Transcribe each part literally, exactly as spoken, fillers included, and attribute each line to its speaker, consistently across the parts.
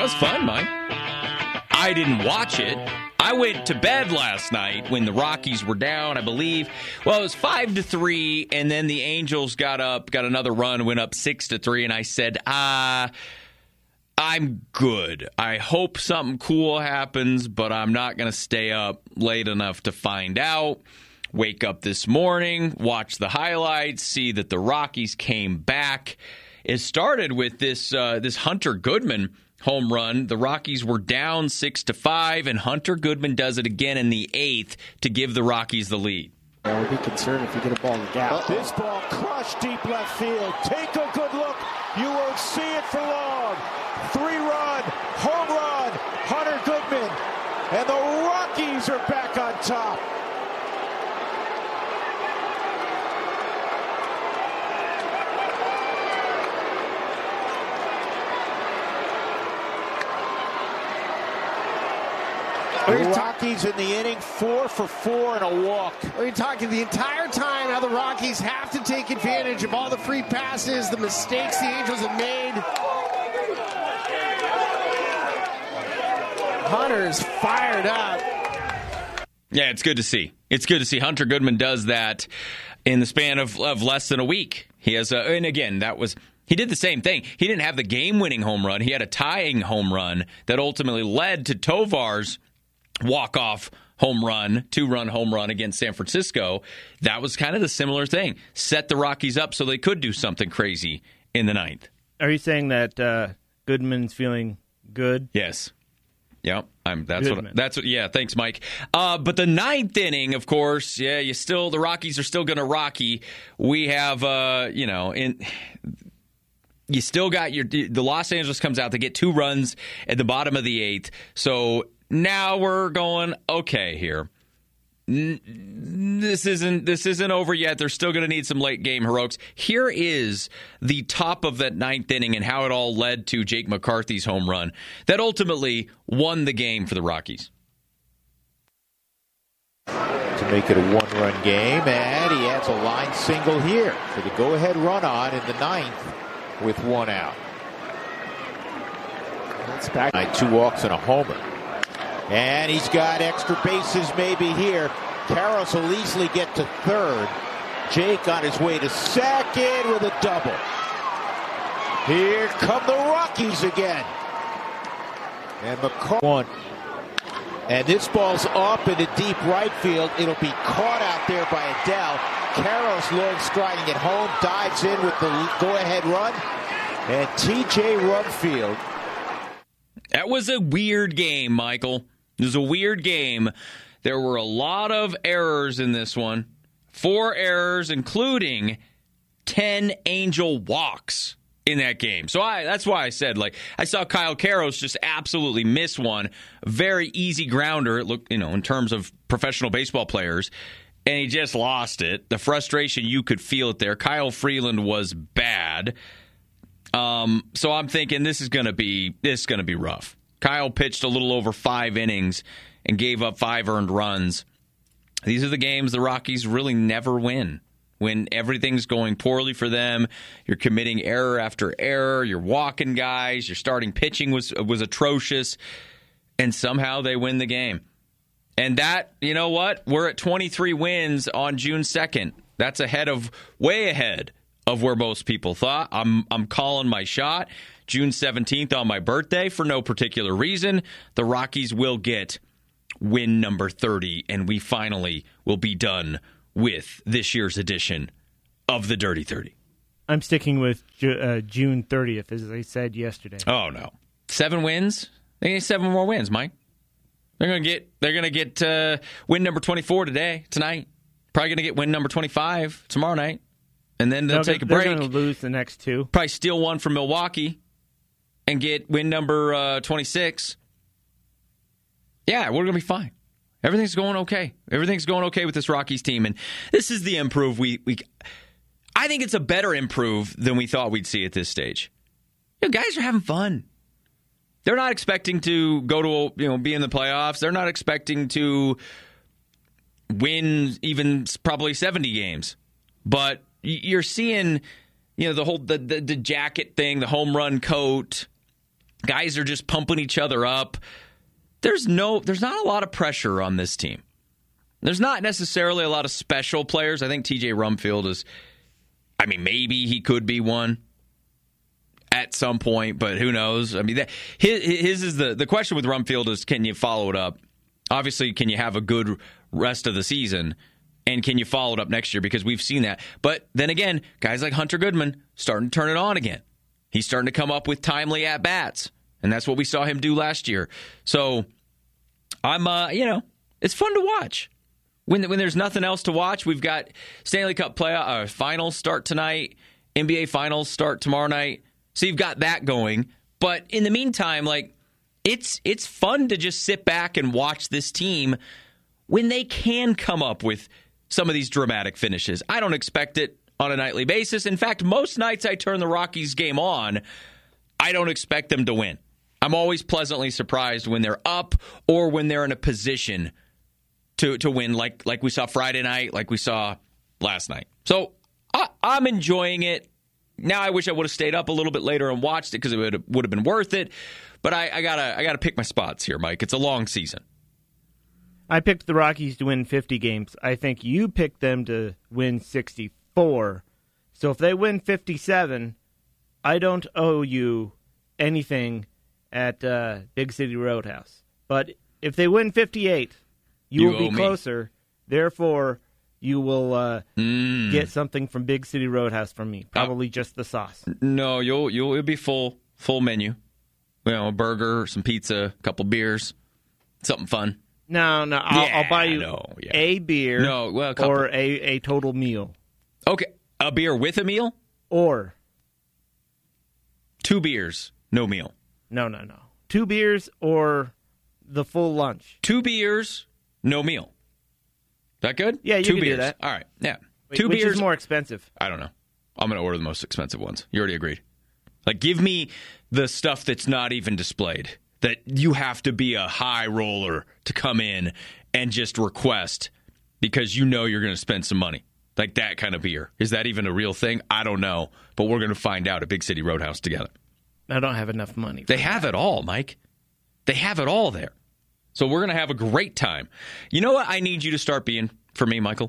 Speaker 1: was fun, Mike. I didn't watch it. I went to bed last night when the Rockies were down, I believe. Well, it was five to three, and then the Angels got up, got another run, went up six to three, and I said, ah, I'm good. I hope something cool happens, but I'm not going to stay up late enough to find out. Wake up this morning, watch the highlights, see that the Rockies came back. It started with this uh, this Hunter Goodman home run. The Rockies were down six to five, and Hunter Goodman does it again in the eighth to give the Rockies the lead.
Speaker 2: I would be concerned if you get a ball in the gap.
Speaker 3: This ball crushed deep left field. Take a good look. You won't see it for long. Three-run, home run, Hunter Goodman. And the Rockies are back on top. The Rockies in the inning, four for four and a walk.
Speaker 2: Are you talking the entire time how the Rockies have to take advantage of all the free passes, the mistakes the Angels have made? Hunter's fired up.
Speaker 1: Yeah, it's good to see. It's good to see Hunter Goodman does that in the span of, of less than a week. He has a, and again, that was... He did the same thing. He didn't have the game-winning home run. He had a tying home run that ultimately led to Tovar's walk-off home run, two-run home run against San Francisco. That was kind of the similar thing. Set the Rockies up so they could do something crazy in the ninth.
Speaker 4: Are you saying that uh, Goodman's feeling good?
Speaker 1: Yes. Yep. I'm, that's
Speaker 4: Goodman.
Speaker 1: what. That's what. Yeah. Thanks, Mike. Uh, but the ninth inning, of course. Yeah. You still. The Rockies are still going to Rocky. We have. Uh, you know. In. You still got your. The Los Angeles comes out to get two runs at the bottom of the eighth. So now we're going okay here. This isn't this isn't over yet. They're still going to need some late game heroics. Here is the top of that ninth inning and how it all led to Jake McCarthy's home run that ultimately won the game for the Rockies.
Speaker 3: To make it a one-run game, and he adds a line single here for the go-ahead run on in the ninth with one out.
Speaker 2: That's back.
Speaker 3: Two walks and a homer. And he's got extra bases maybe here. Karros will easily get to third. Jake on his way to second with a double. Here come the Rockies again. And McCarthy. One. And this ball's up into deep right field. It'll be caught out there by Adell. Karros long striding it home. Dives in with the go-ahead run. And T J Rumfield.
Speaker 1: That was a weird game, Michael. It was a weird game. There were a lot of errors in this one. Four errors, including ten Angel walks in that game. So I that's why I said, like, I saw Kyle Karros just absolutely miss one. Very easy grounder, it looked, you know, in terms of professional baseball players. And he just lost it. The frustration, you could feel it there. Kyle Freeland was bad. Um, so I'm thinking this is going to be this is going to be rough. Kyle pitched a little over five innings and gave up five earned runs. These are the games the Rockies really never win. When everything's going poorly for them, you're committing error after error, you're walking guys, your starting pitching was was atrocious, and somehow they win the game. And that, you know what? We're at twenty-three wins on June second. That's ahead of, way ahead of where most people thought. I'm I'm calling my shot. June seventeenth on my birthday, for no particular reason, the Rockies will get win number thirty, and we finally will be done with this year's edition of the Dirty thirty.
Speaker 4: I'm sticking with Ju- uh, June thirtieth, as I said yesterday.
Speaker 1: Oh, no. Seven wins? They get seven more wins, Mike. They're going to get they're going to get uh, win number twenty-four today, tonight. Probably going to get win number twenty-five tomorrow night. And then they'll
Speaker 4: no,
Speaker 1: take a
Speaker 4: they're
Speaker 1: break.
Speaker 4: They're going to lose the next two.
Speaker 1: Probably steal one from Milwaukee and get win number uh, twenty-six. Yeah, we're going to be fine. Everything's going okay. Everything's going okay with this Rockies team. And this is the improve we, we I think it's a better improve than we thought we'd see at this stage. You know, guys are having fun. They're not expecting to go to, you know, be in the playoffs. They're not expecting to win even probably seventy games. But you're seeing, you know, the whole the, the, the jacket thing, the home run coat. Guys are just pumping each other up. There's no, there's not a lot of pressure on this team. There's not necessarily a lot of special players. I think T J Rumfield is, I mean, maybe he could be one at some point, but who knows? I mean, that, his, his is the, the question with Rumfield is, can you follow it up? Obviously, can you have a good rest of the season? And can you follow it up next year? Because we've seen that. But then again, guys like Hunter Goodman starting to turn it on again. He's starting to come up with timely at-bats. And that's what we saw him do last year. So, I'm, uh, you know, it's fun to watch. When when there's nothing else to watch, we've got Stanley Cup playoff uh, finals start tonight, N B A finals start tomorrow night. So you've got that going. But in the meantime, like, it's it's fun to just sit back and watch this team when they can come up with some of these dramatic finishes. I don't expect it on a nightly basis. In fact, most nights I turn the Rockies game on, I don't expect them to win. I'm always pleasantly surprised when they're up or when they're in a position to to win, like like we saw Friday night, like we saw last night. So I, I'm enjoying it. Now I wish I would have stayed up a little bit later and watched it because it would would have been worth it. But I, I gotta I gotta pick my spots here, Mike. It's a long season.
Speaker 4: I picked the Rockies to win fifty games. I think you picked them to win sixty-four. So if they win fifty-seven, I don't owe you anything at uh, Big City Roadhouse. But if they win fifty-eight, you, you will be closer. Me. Therefore, you will uh, mm. get something from Big City Roadhouse from me. Probably uh, just the sauce.
Speaker 1: No, you'll you'll it'll be full full menu. You know, a burger, some pizza, a couple beers, something fun.
Speaker 4: No, no, I'll,
Speaker 1: yeah,
Speaker 4: I'll buy you
Speaker 1: no, yeah.
Speaker 4: a beer
Speaker 1: no, well, a
Speaker 4: or a, a total meal.
Speaker 1: Okay, a beer with a meal?
Speaker 4: Or
Speaker 1: two beers, no meal.
Speaker 4: No, no, no. Two beers or the full lunch.
Speaker 1: Two beers, no meal. Is that good?
Speaker 4: Yeah, you
Speaker 1: two
Speaker 4: can
Speaker 1: beers.
Speaker 4: do that.
Speaker 1: All right, yeah.
Speaker 4: Wait,
Speaker 1: two
Speaker 4: which
Speaker 1: beers.
Speaker 4: Which is more expensive?
Speaker 1: I don't know. I'm going to order the most expensive ones. You already agreed. Like, give me the stuff that's not even displayed, that you have to be a high roller to come in and just request because you know you're going to spend some money. Like that kind of beer. Is that even a real thing? I don't know, but we're going to find out at Big City Roadhouse together.
Speaker 4: I don't have enough money.
Speaker 1: They have it all, Mike. They have it all there. So we're going to have a great time. You know what I need you to start being for me, Michael?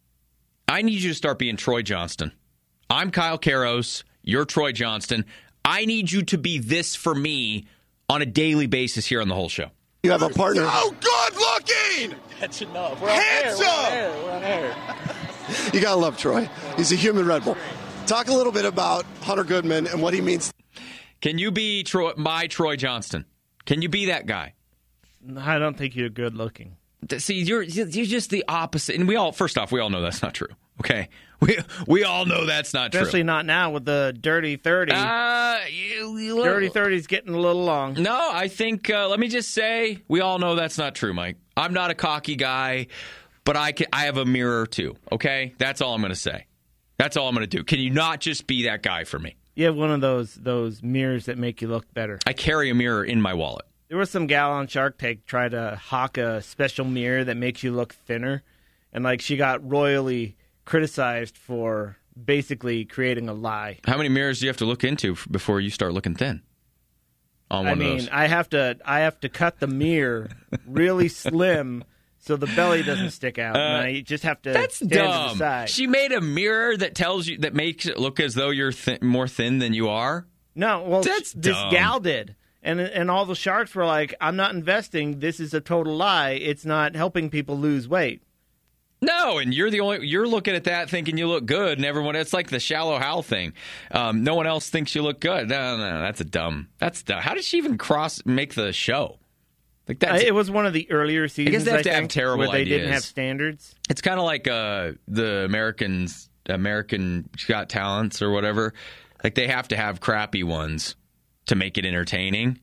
Speaker 1: I need you to start being Troy Johnston. I'm Kyle Karros. You're Troy Johnston. I need you to be this for me on a daily basis here on the whole show.
Speaker 5: You have a partner.
Speaker 6: So good looking!
Speaker 5: That's enough.
Speaker 6: We're Handsome!
Speaker 5: On air. We're on air. We're on air. You got to love Troy. He's a human Red Bull. Talk a little bit about Hunter Goodman and what he means.
Speaker 1: Can you be Troy, my Troy Johnston? Can you be that guy?
Speaker 4: I don't think you're good looking.
Speaker 1: See, you're you're just the opposite. And we all, first off, we all know that's not true. Okay, we we all know that's not
Speaker 4: Especially true. Especially not now with the Dirty thirty.
Speaker 1: Uh, you, you,
Speaker 4: Dirty thirty's getting a little long.
Speaker 1: No, I think. Uh, let me just say, we all know that's not true, Mike. I'm not a cocky guy, but I can. I have a mirror too. Okay, that's all I'm going to say. That's all I'm going to do. Can you not just be that guy for me?
Speaker 4: You have one of those those mirrors that make you look better.
Speaker 1: I carry a mirror in my wallet.
Speaker 4: There was some gal on Shark Tank try to hawk a special mirror that makes you look thinner, and like she got royally criticized for basically creating a lie.
Speaker 1: How many mirrors do you have to look into before you start looking thin? On one
Speaker 4: I mean,
Speaker 1: of those?
Speaker 4: I have to I have to cut the mirror really slim so the belly doesn't stick out. Uh, and I just have to
Speaker 1: that's
Speaker 4: stand
Speaker 1: dumb.
Speaker 4: to the side.
Speaker 1: She made a mirror that tells you that makes it look as though you're th- more thin than you are.
Speaker 4: No, well,
Speaker 1: that's
Speaker 4: this
Speaker 1: dumb.
Speaker 4: gal did. And and all the sharks were like, I'm not investing. This is a total lie. It's not helping people lose weight.
Speaker 1: No, and you're the only. You're looking at that thinking you look good, and everyone. It's like the Shallow Hal thing. Um, no one else thinks you look good. No, no, no, that's a dumb. That's dumb. How did she even cross make the show? Like that.
Speaker 4: Uh, it was one of the earlier seasons.
Speaker 1: I guess they have
Speaker 4: I
Speaker 1: to
Speaker 4: think,
Speaker 1: have terrible
Speaker 4: where they
Speaker 1: ideas.
Speaker 4: didn't have standards.
Speaker 1: It's kind of like uh, the Americans, American Got Talents or whatever. Like they have to have crappy ones to make it entertaining.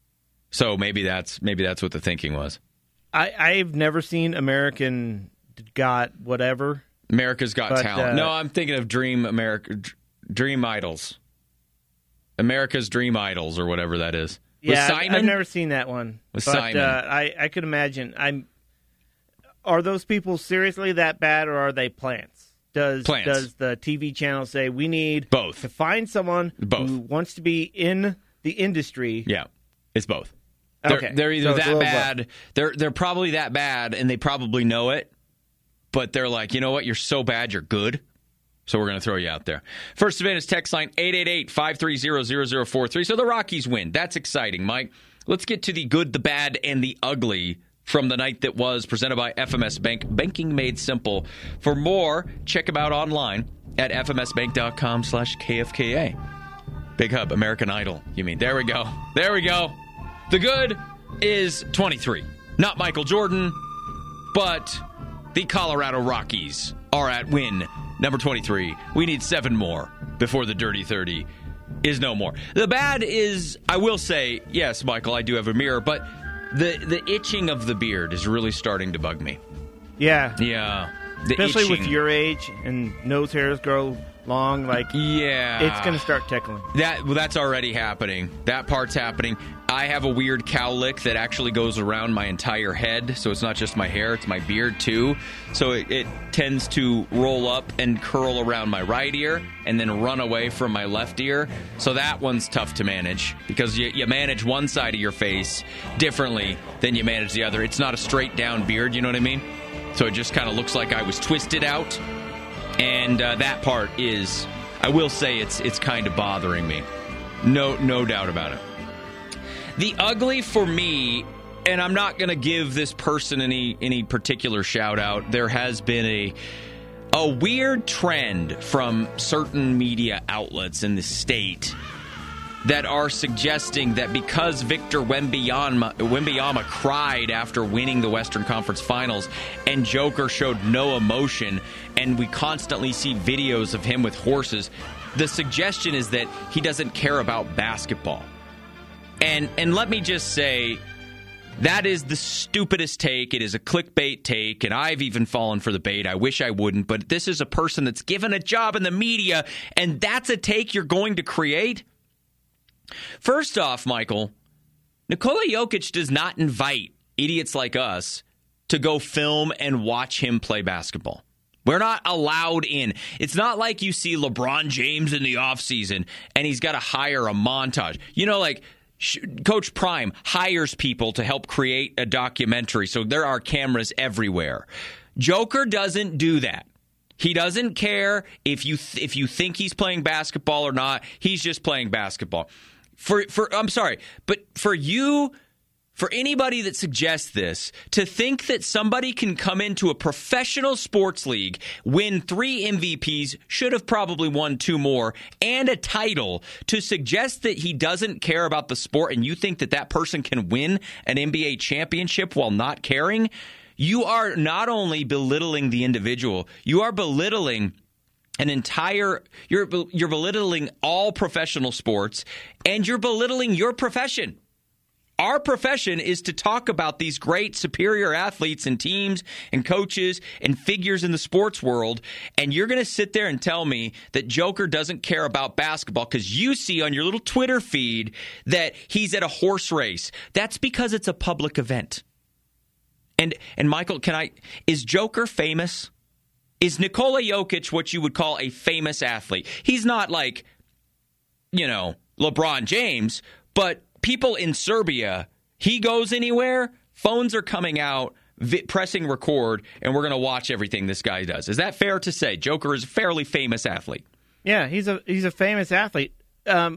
Speaker 1: So maybe that's maybe that's what the thinking was.
Speaker 4: I, I've never seen American Got whatever.
Speaker 1: America's Got
Speaker 4: but,
Speaker 1: Talent.
Speaker 4: Uh,
Speaker 1: no, I'm thinking of Dream America, Dream Idols. America's Dream Idols or whatever that is.
Speaker 4: Yeah,
Speaker 1: With Simon?
Speaker 4: I've never seen that one.
Speaker 1: With
Speaker 4: but,
Speaker 1: Simon.
Speaker 4: Uh, I I could imagine. I'm. Are those people seriously that bad, or are they plants? Does
Speaker 1: Plants.
Speaker 4: Does the T V channel say we need
Speaker 1: both
Speaker 4: to find someone
Speaker 1: both
Speaker 4: who wants to be in the industry?
Speaker 1: Yeah. It's both. They're,
Speaker 4: Okay.
Speaker 1: they're either
Speaker 4: So it's a
Speaker 1: that
Speaker 4: little
Speaker 1: bad.
Speaker 4: both.
Speaker 1: They're they're probably that bad, and they probably know it. But they're like, you know what? You're so bad, you're good. So we're going to throw you out there. First Savannah's text line eight eight eight, five three zero, zero zero four three. So the Rockies win. That's exciting, Mike. Let's get to the good, the bad, and the ugly from the night that was, presented by F M S Bank. Banking made simple. For more, check them out online at fmsbank.com slash KFKA. Big Hub, American Idol, you mean. There we go. There we go. The good is twenty-three. Not Michael Jordan, but the Colorado Rockies are at win number twenty-three. We need seven more before the Dirty thirty is no more. The bad is, I will say, yes, Michael, I do have a mirror, but the, the itching of the beard is really starting to bug me.
Speaker 4: Yeah.
Speaker 1: Yeah. The
Speaker 4: Especially
Speaker 1: itching.
Speaker 4: with your age and nose hairs grow long, like
Speaker 1: Yeah.
Speaker 4: it's going to start tickling.
Speaker 1: That well, that's already happening. That part's happening. I have a weird cowlick that actually goes around my entire head, so it's not just my hair, it's my beard too. So it, it tends to roll up and curl around my right ear and then run away from my left ear. So that one's tough to manage because you, you manage one side of your face differently than you manage the other. It's not a straight down beard, you know what I mean? So it just kind of looks like I was twisted out. And uh, that part is, I will say, it's it's kind of bothering me. No, no doubt about it. The ugly for me, and I'm not going to give this person any any particular shout out. There has been a a weird trend from certain media outlets in the state that are suggesting that because Victor Wembanyama, Wembanyama cried after winning the Western Conference Finals and Joker showed no emotion, and we constantly see videos of him with horses, the suggestion is that he doesn't care about basketball. And and let me just say, that is the stupidest take. It is a clickbait take, and I've even fallen for the bait. I wish I wouldn't, but this is a person that's given a job in the media, and that's a take you're going to create? First off, Michael, Nikola Jokic does not invite idiots like us to go film and watch him play basketball. We're not allowed in. It's not like you see LeBron James in the offseason and he's got to hire a montage. You know, like Coach Prime hires people to help create a documentary, so there are cameras everywhere. Joker doesn't do that. He doesn't care if you th- if you think he's playing basketball or not. He's just playing basketball. For for I'm sorry, but for you, for anybody that suggests this, to think that somebody can come into a professional sports league, win three M V Ps, should have probably won two more, and a title, to suggest that he doesn't care about the sport and you think that that person can win an N B A championship while not caring, you are not only belittling the individual, you are belittling an entire, you're you're belittling all professional sports, and you're belittling your profession. Our profession is to talk about these great superior athletes and teams and coaches and figures in the sports world, and you're going to sit there and tell me that Joker doesn't care about basketball because you see on your little Twitter feed that he's at a horse race. That's because it's a public event. And and Michael, can I, is Joker famous? Is Nikola Jokic what you would call a famous athlete? He's not like, you know, LeBron James, but people in Serbia, he goes anywhere, phones are coming out, vi- pressing record, and we're going to watch everything this guy does. Is that fair to say? Joker is a fairly famous athlete.
Speaker 4: Yeah, he's a he's a famous athlete. Um,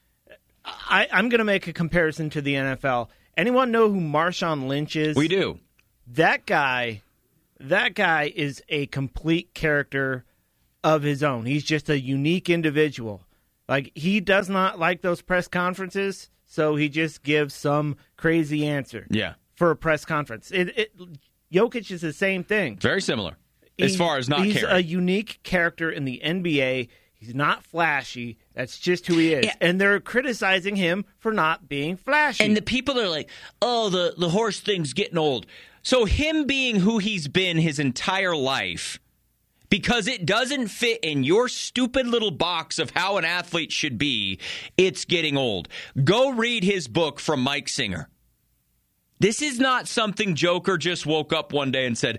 Speaker 4: I, I'm going to make a comparison to the N F L. Anyone know who Marshawn Lynch is?
Speaker 1: We do.
Speaker 4: That guy, that guy is a complete character of his own. He's just a unique individual. Like, he does not like those press conferences, so he just gives some crazy answer.
Speaker 1: Yeah.
Speaker 4: For a press conference. It, it, Jokic is the same thing.
Speaker 1: Very similar. As
Speaker 4: He's-
Speaker 1: far as not
Speaker 4: he's
Speaker 1: caring.
Speaker 4: a unique character in the N B A. He's not flashy. That's just who he is.
Speaker 1: Yeah.
Speaker 4: And they're criticizing him for not being flashy.
Speaker 1: And the people are like, oh, the, the horse thing's getting old. So him being who he's been his entire life, because it doesn't fit in your stupid little box of how an athlete should be, it's getting old. Go read his book from Mike Singer. This is not something Joker just woke up one day and said,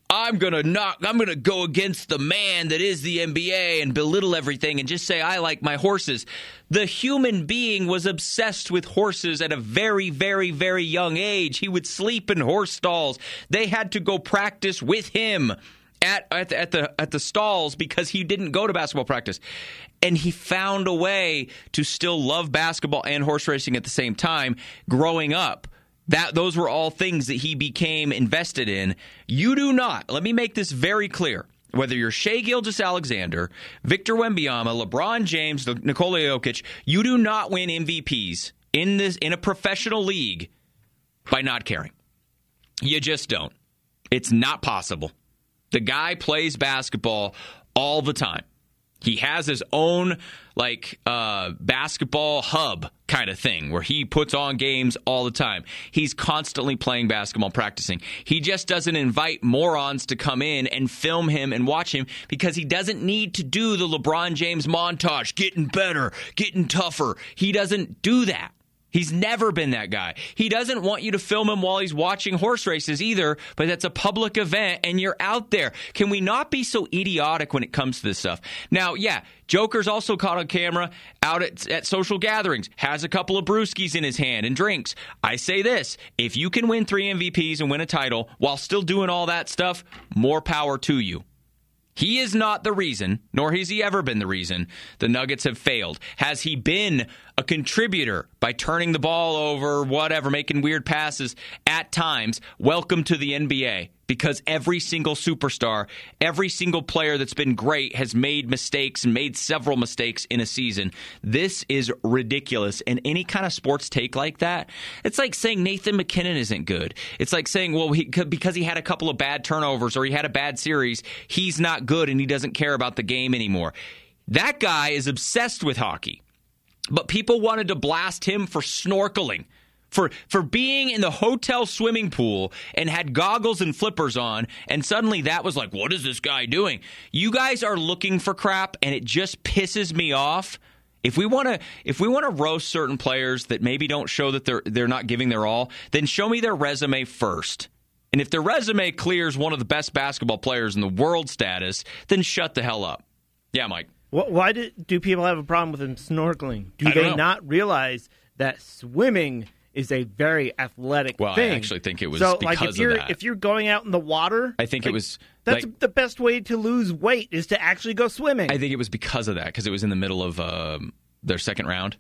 Speaker 1: I'm going to knock, I'm going to go against the man that is the N B A and belittle everything and just say I like my horses. The human being was obsessed with horses at a very, very, very young age. He would sleep in horse stalls. They had to go practice with him at, at, the, at, the, at the stalls because he didn't go to basketball practice. And he found a way to still love basketball and horse racing at the same time growing up. That those were all things that he became invested in. You do not. Let me make this very clear. Whether you're Shai Gilgeous-Alexander, Victor Wembanyama, LeBron James, Nikola Jokic, you do not win M V Ps in this in a professional league by not caring. You just don't. It's not possible. The guy plays basketball all the time. He has his own like uh, basketball hub kind of thing where he puts on games all the time. He's constantly playing basketball, practicing. He just doesn't invite morons to come in and film him and watch him because he doesn't need to do the LeBron James montage, getting better, getting tougher. He doesn't do that. He's never been that guy. He doesn't want you to film him while he's watching horse races either, but that's a public event and you're out there. Can we not be so idiotic when it comes to this stuff? Now, yeah, Joker's also caught on camera out at, at social gatherings, has a couple of brewskis in his hand and drinks. I say this, if you can win three M V Ps and win a title while still doing all that stuff, more power to you. He is not the reason, nor has he ever been the reason, the Nuggets have failed. Has he been a contributor by turning the ball over, whatever, making weird passes at times? Welcome to the N B A. Because every single superstar, every single player that's been great has made mistakes and made several mistakes in a season. This is ridiculous. And any kind of sports take like that, it's like saying Nathan McKinnon isn't good. It's like saying, well, he, because he had a couple of bad turnovers or he had a bad series, he's not good and he doesn't care about the game anymore. That guy is obsessed with hockey. But people wanted to blast him for snorkeling. For for being in the hotel swimming pool and had goggles and flippers on, and suddenly that was like, what is this guy doing? You guys are looking for crap, and it just pisses me off. If we want to if we want to roast certain players that maybe don't show that they're they're not giving their all, then show me their resume first. And if their resume clears one of the best basketball players in the world status, then shut the hell up. Yeah, Mike.
Speaker 4: Why do, do people have a problem with him snorkeling? Do
Speaker 1: I don't
Speaker 4: they
Speaker 1: know.
Speaker 4: not realize that swimming is a very athletic
Speaker 1: well,
Speaker 4: thing?
Speaker 1: I actually think it was
Speaker 4: so,
Speaker 1: because
Speaker 4: like if you're,
Speaker 1: of that.
Speaker 4: If you're going out in the water,
Speaker 1: I think
Speaker 4: like,
Speaker 1: it was
Speaker 4: that's
Speaker 1: like,
Speaker 4: the best way to lose weight is to actually go swimming.
Speaker 1: I think it was because of that, because it was in the middle of um, their second round,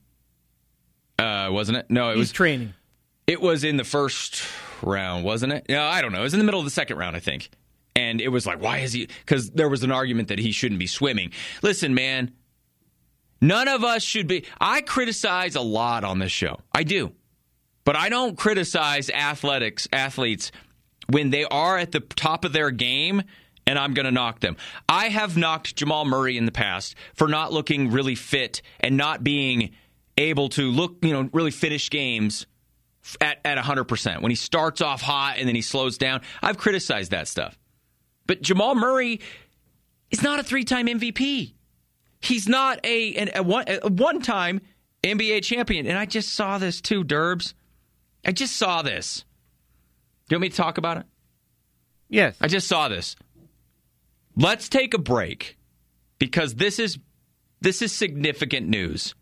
Speaker 1: uh, wasn't it? No, it
Speaker 4: He's
Speaker 1: was
Speaker 4: training.
Speaker 1: It was in the first round, wasn't it? No, I don't know. It was in the middle of the second round, I think. And it was like, why is he? Because there was an argument that he shouldn't be swimming. Listen, man, none of us should be. I criticize a lot on this show. I do. But I don't criticize athletics, athletes when they are at the top of their game, and I'm going to knock them. I have knocked Jamal Murray in the past for not looking really fit and not being able to look, you know, really finish games at, at one hundred percent. When he starts off hot and then he slows down, I've criticized that stuff. But Jamal Murray is not a three-time M V P. He's not a, a, a, one, a one-time N B A champion. And I just saw this too, Derbs. I just saw this. You want me to talk about it?
Speaker 4: Yes.
Speaker 1: I just saw this. Let's take a break because this is this is significant news.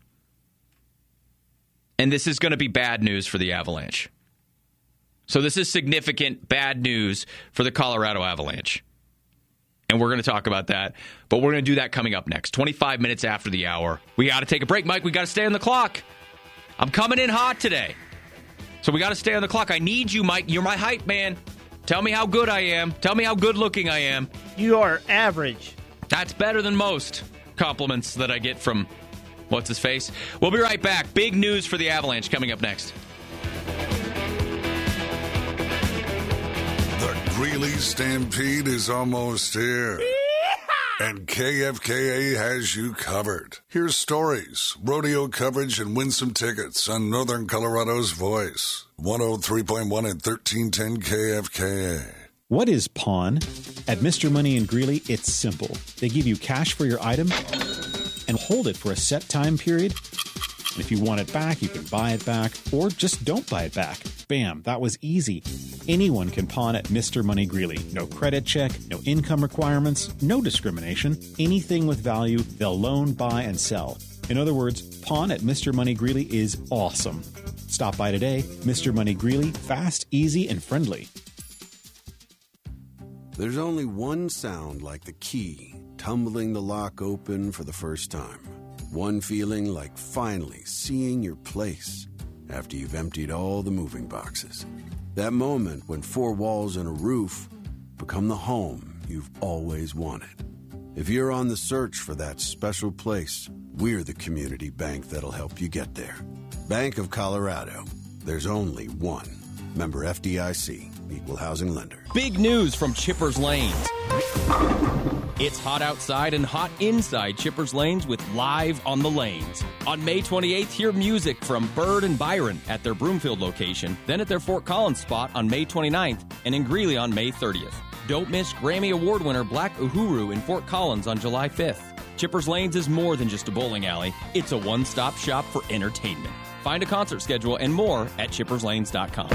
Speaker 1: And this is going to be bad news for the Avalanche. So this is significant bad news for the Colorado Avalanche. And we're going to talk about that. But we're going to do that coming up next. twenty-five minutes after the hour. We got to take a break, Mike. We got to stay on the clock. I'm coming in hot today. So we got to stay on the clock. I need you, Mike. You're my hype man. Tell me how good I am. Tell me how good looking I am.
Speaker 4: You are average.
Speaker 1: That's better than most compliments that I get from what's his face. We'll be right back. Big news for the Avalanche coming up next.
Speaker 7: The Greeley Stampede is almost here. And K F K A has you covered. Here's stories, rodeo coverage, and win some tickets on Northern Colorado's Voice. one oh three point one and thirteen ten K F K A.
Speaker 8: What is Pawn? At Mister Money in Greeley, it's simple. They give you cash for your item and hold it for a set time period. And if you want it back, you can buy it back or just don't buy it back. Bam, that was easy. Anyone can pawn at Mister Money Greeley. No credit check, no income requirements, no discrimination. Anything with value, they'll loan, buy, and sell. In other words, pawn at Mister Money Greeley is awesome. Stop by today. Mister Money Greeley, fast, easy, and friendly.
Speaker 9: There's only one sound like the key tumbling the lock open for the first time. One feeling like finally seeing your place after you've emptied all the moving boxes. That moment when four walls and a roof become the home you've always wanted. If you're on the search for that special place, we're the community bank that'll help you get there. Bank of Colorado. There's only one. Member F D I C. Equal housing lender.
Speaker 10: Big news from Chippers Lanes. It's hot outside and hot inside Chippers Lanes with Live on the Lanes. On May twenty-eighth, hear music from Bird and Byron at their Broomfield location, then at their Fort Collins spot on May twenty-ninth, and in Greeley on May thirtieth. Don't miss Grammy Award winner Black Uhuru in Fort Collins on July fifth. Chippers Lanes is more than just a bowling alley. It's a one-stop shop for entertainment. Find a concert schedule and more at chippers lanes dot com.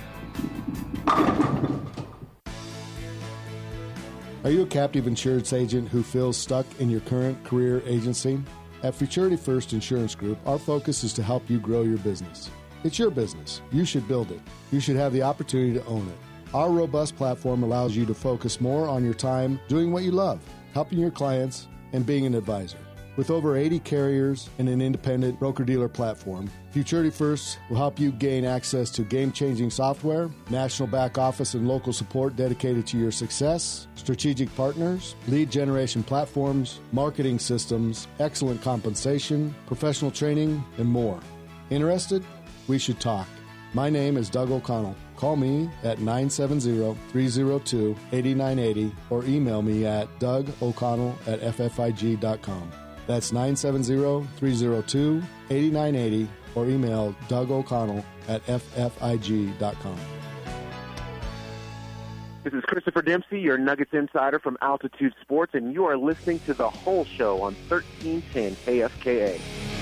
Speaker 11: Are you a captive insurance agent who feels stuck in your current career agency? At Futurity First Insurance Group, our focus is to help you grow your business. It's your business. You should build it. You should have the opportunity to own it. Our robust platform allows you to focus more on your time doing what you love, helping your clients, and being an advisor. With over eighty carriers and an independent broker-dealer platform, Futurity First will help you gain access to game-changing software, national back office and local support dedicated to your success, strategic partners, lead generation platforms, marketing systems, excellent compensation, professional training, and more. Interested? We should talk. My name is Doug O'Connell. Call me at nine seven zero, three zero two, eight nine eight zero or email me at doug o'connell at f f i g dot com. That's nine seven zero, three zero two, eight nine eight zero or email Doug O'Connell at f f i g dot com.
Speaker 12: This is Christopher Dempsey, your Nuggets insider from Altitude Sports, and you are listening to The Whole Show on thirteen ten K F K A.